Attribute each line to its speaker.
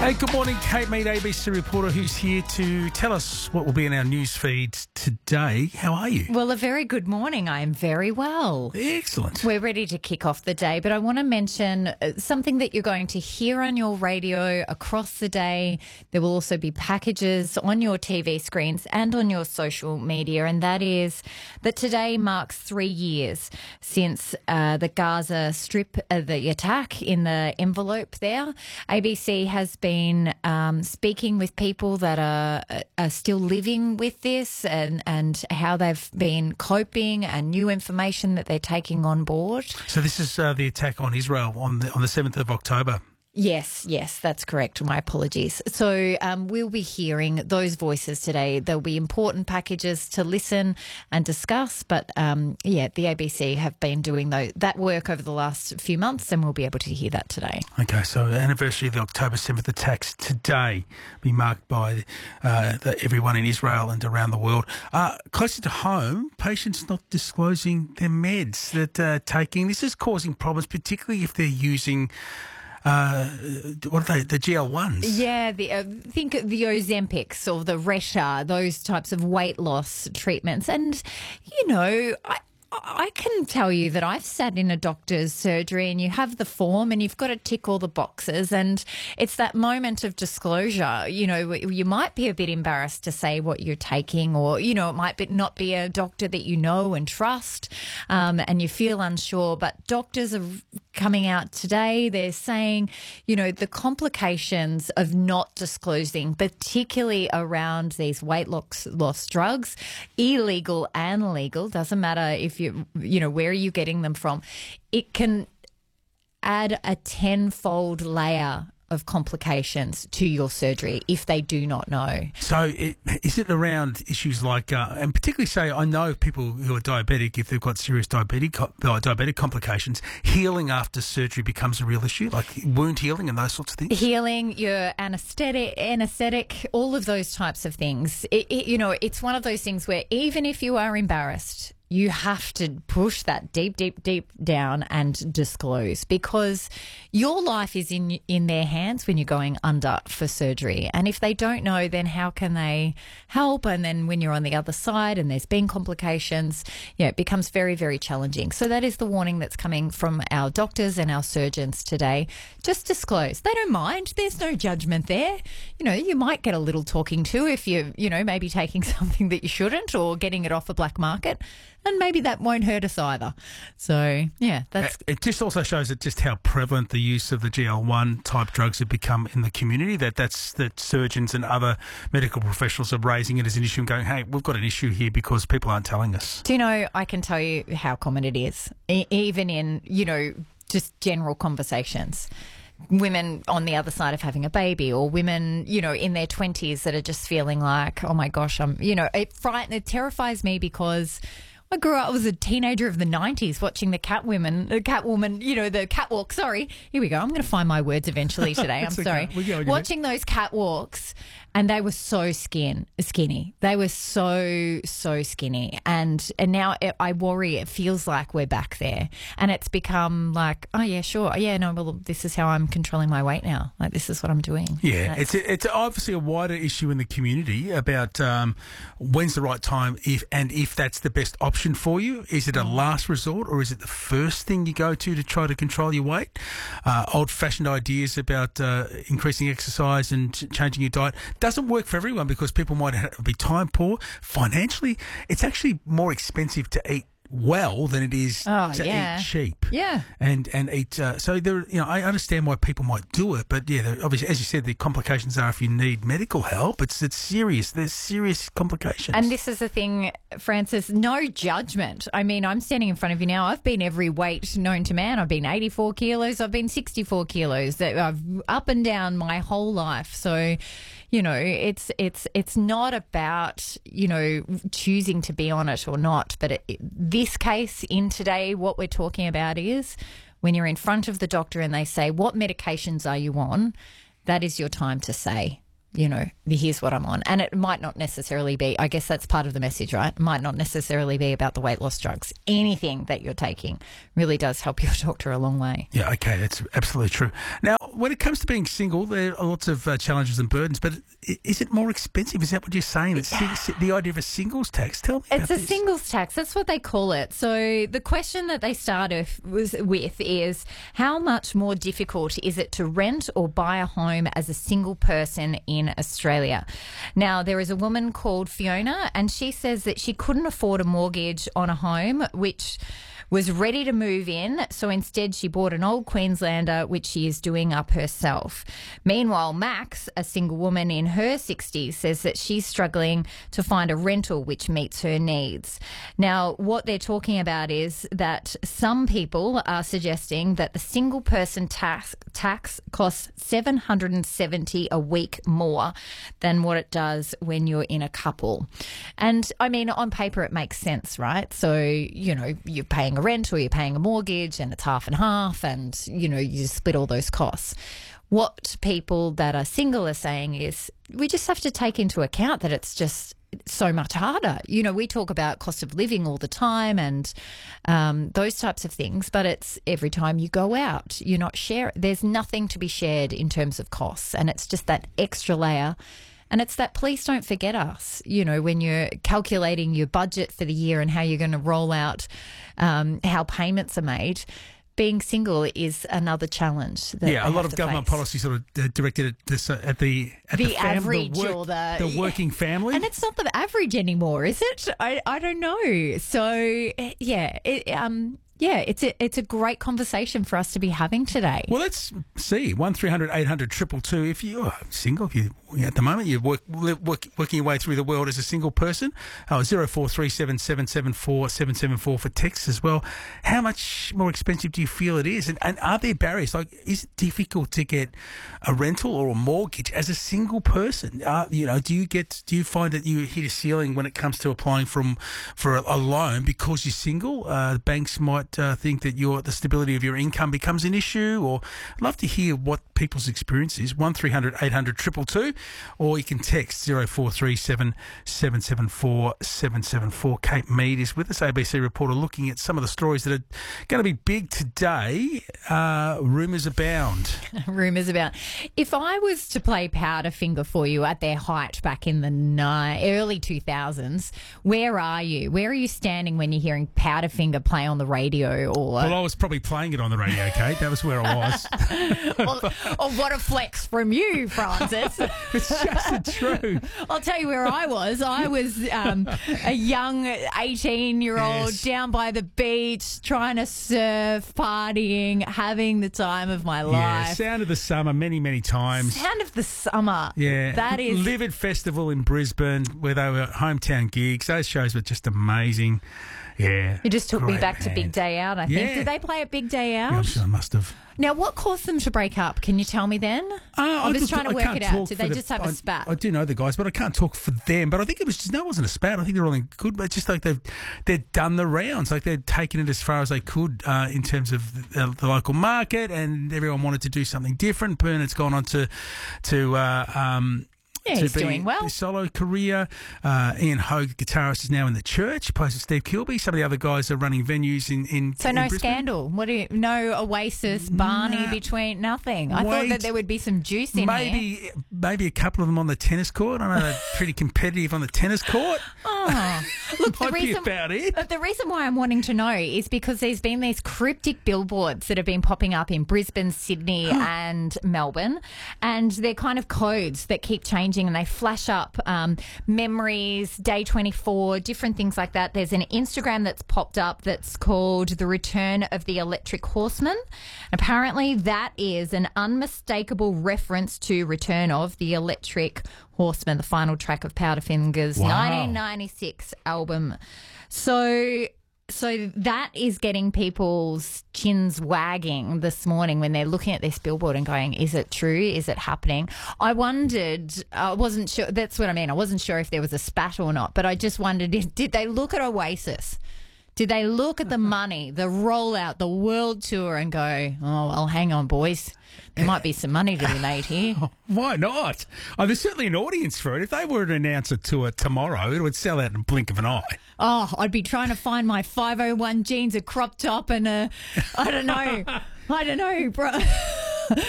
Speaker 1: Hey, good morning, Kate Mead, ABC reporter, who's here to tell us what will be in our news feeds today. How are you?
Speaker 2: Well, a very good morning. I am very well.
Speaker 1: Excellent.
Speaker 2: We're ready to kick off the day, but I want to mention something that you're going to hear on your radio across the day. There will also be packages on your TV screens and on your social media, and that is that today marks 3 years since the Gaza Strip, the attack in the envelope there. ABC has been speaking with people that are still living with this and how they've been coping and new information that they're taking on board.
Speaker 1: So this is the attack on Israel on the 7th of October.
Speaker 2: Yes, that's correct. My apologies. So we'll be hearing those voices today. There'll be important packages to listen and discuss, but the ABC have been doing that work over the last few months, and we'll be able to hear that today.
Speaker 1: Okay, so the anniversary of the October 7th attacks today be marked by everyone in Israel and around the world. Closer to home, patients not disclosing their meds that they're taking. This is causing problems, particularly if they're using what are they? The GL1s.
Speaker 2: Yeah, think the Ozempics or the Resha, those types of weight loss treatments. And, I can tell you that I've sat in a doctor's surgery and you have the form and you've got to tick all the boxes, and it's that moment of disclosure. You might be a bit embarrassed to say what you're taking, or, it might not be a doctor that you know and trust, and you feel unsure. But doctors are coming out today. They're saying, the complications of not disclosing, particularly around these weight loss drugs, illegal and legal, doesn't matter if where are you getting them from, it can add a tenfold layer of complications to your surgery if they do not know.
Speaker 1: So is it around issues like, and particularly say, I know people who are diabetic, if they've got serious diabetic complications, healing after surgery becomes a real issue, like wound healing and those sorts of things?
Speaker 2: Healing, your anaesthetic, all of those types of things. It's one of those things where even if you are embarrassed, you have to push that deep down and disclose, because your life is in their hands when you're going under for surgery. And if they don't know, then how can they help? And then when you're on the other side and there's been complications, it becomes very, very challenging. So that is the warning that's coming from our doctors and our surgeons today. Just disclose. They don't mind. There's no judgment there. You might get a little talking to if you're, maybe taking something that you shouldn't or getting it off a black market. And maybe that won't hurt us either. So, that's...
Speaker 1: It just also shows just how prevalent the use of the GL1 type drugs have become in the community, that surgeons and other medical professionals are raising it as an issue and going, hey, we've got an issue here because people aren't telling us.
Speaker 2: Do you know, I can tell you how common it is, even in, just general conversations. Women on the other side of having a baby, or women, in their 20s that are just feeling like, oh my gosh, it terrifies me because I was a teenager of the 90s watching the Catwoman, the catwalk. Sorry. Here we go. I'm going to find my words eventually today. I'm sorry. Watching those catwalks, and they were so skinny. They were so skinny. And now I worry it feels like we're back there. And it's become like, oh, yeah, sure. Yeah, no, well, this is how I'm controlling my weight now. Like, this is what I'm doing.
Speaker 1: Yeah, it's obviously a wider issue in the community about when's the right time, if that's the best option for you. Is it a last resort, or is it the first thing you go to try to control your weight? Old-fashioned ideas about increasing exercise and changing your diet doesn't work for everyone, because people might be time poor. Financially, it's actually more expensive to eat well than it is to eat cheap.
Speaker 2: Yeah.
Speaker 1: And eat. So there, I understand why people might do it, but obviously, as you said, the complications are if you need medical help, it's serious. There's serious complications.
Speaker 2: And this is the thing, Francis, no judgment. I mean, I'm standing in front of you now. I've been every weight known to man. I've been 84 kilos. I've been 64 kilos. I've up and down my whole life. So, it's not about, choosing to be on it or not. But this case in today, what we're talking about is when you're in front of the doctor and they say, what medications are you on? That is your time to say. here's what I'm on. And it might not necessarily be, I guess that's part of the message, right? It might not necessarily be about the weight loss drugs. Anything that you're taking really does help your doctor a long way.
Speaker 1: Yeah, okay, that's absolutely true. Now, when it comes to being single, there are lots of challenges and burdens, but is it more expensive? Is that what you're saying? The idea of a singles tax? Tell me
Speaker 2: It's
Speaker 1: about
Speaker 2: a
Speaker 1: this.
Speaker 2: singles tax. That's what they call it. So the question that they started with is, how much more difficult is it to rent or buy a home as a single person in Australia? Now, there is a woman called Fiona, and she says that she couldn't afford a mortgage on a home, which was ready to move in, so instead she bought an old Queenslander, which she is doing up herself. Meanwhile, Max, a single woman in her 60s, says that she's struggling to find a rental which meets her needs. Now, what they're talking about is that some people are suggesting that the single person tax costs $770 a week more than what it does when you're in a couple. And I mean, on paper it makes sense, right? So, you're paying a rent or you're paying a mortgage and it's half and half, and you split all those costs. What people that are single are saying is we just have to take into account that it's just so much harder. We talk about cost of living all the time and those types of things, but it's every time you go out, you're not sharing. There's nothing to be shared in terms of costs, and it's just that extra layer. And it's that please don't forget us, when you're calculating your budget for the year and how you're going to roll out how payments are made. Being single is another challenge.
Speaker 1: A lot of government policy sort of directed at the
Speaker 2: average or
Speaker 1: the working family.
Speaker 2: And it's not the average anymore, is it? I don't know. So, it's a great conversation for us to be having today.
Speaker 1: Well, let's see. 1300 800 222. If you're single, at the moment you're working your way through the world as a single person. 0437 774 774 for texts as well. How much more expensive do you feel it is? And are there barriers? Like, is it difficult to get a rental or a mortgage as a single person? Do you find that you hit a ceiling when it comes to applying for a loan because you're single? Banks might think that the stability of your income becomes an issue, or I'd love to hear what people's experience is. 1300 800 222, or you can text 0437 774 774. Kate Mead is with us, ABC reporter, looking at some of the stories that are going to be big today. Rumours abound.
Speaker 2: Rumours abound. If I was to play Powderfinger for you at their height back in the early 2000s, where are you? Where are you standing when you're hearing Powderfinger play on the radio? Well,
Speaker 1: I was probably playing it on the radio, Kate. That was where I was.
Speaker 2: What a flex from you, Francis.
Speaker 1: It's just the truth.
Speaker 2: I'll tell you where I was. I was a young 18-year-old down by the beach, trying to surf, partying, having the time of my life.
Speaker 1: Yeah, Sound of the Summer many, many times.
Speaker 2: Sound of the Summer.
Speaker 1: Yeah.
Speaker 2: That is...
Speaker 1: Livid Festival in Brisbane, where they were hometown gigs. Those shows were just amazing. Yeah.
Speaker 2: You just took me back to Big Day Out, I think.
Speaker 1: Yeah.
Speaker 2: Did they play at Big Day Out?
Speaker 1: Yeah, I'm sure I must have.
Speaker 2: Now, what caused them to break up? Can you tell me then? I'm just trying to work it out. Did they just have a spat?
Speaker 1: I do know the guys, but I can't talk for them. But I think it was just, no, it wasn't a spat. I think they're all in good, but it's just like they've done the rounds. Like they'd taken it as far as they could in terms of the local market, and everyone wanted to do something different. Bernard's gone on to
Speaker 2: he's doing well.
Speaker 1: His solo career. Ian Hogue, guitarist, is now in the church. He plays with Steve Kilby. Some of the other guys are running venues in
Speaker 2: So no
Speaker 1: Brisbane.
Speaker 2: Scandal? No Oasis, Barney between nothing? I thought that there would be some juice in here.
Speaker 1: Maybe a couple of them on the tennis court. I know they're pretty competitive on the tennis court.
Speaker 2: Oh, look,
Speaker 1: Might be about it.
Speaker 2: The reason why I'm wanting to know is because there's been these cryptic billboards that have been popping up in Brisbane, Sydney and Melbourne, and they're kind of codes that keep changing, and they flash up memories, day 24, different things like that. There's an Instagram that's popped up that's called The Return of the Electric Horseman. Apparently that is an unmistakable reference to Return of the Electric Horseman, the final track of Powderfinger's 1996 album. So that is getting people's chins wagging this morning when they're looking at this billboard and going, is it true? Is it happening? I wondered, I wasn't sure, that's what I mean. I wasn't sure if there was a spat or not, but I just wondered, did they look at Oasis? Did they look at the money, the rollout, the world tour and go, oh, well, hang on, boys. There might be some money to be made here.
Speaker 1: Why not? Oh, there's certainly an audience for it. If they were to announce a tour tomorrow, it would sell out in a blink of an eye.
Speaker 2: Oh, I'd be trying to find my 501 jeans, a crop top and I don't know, bro.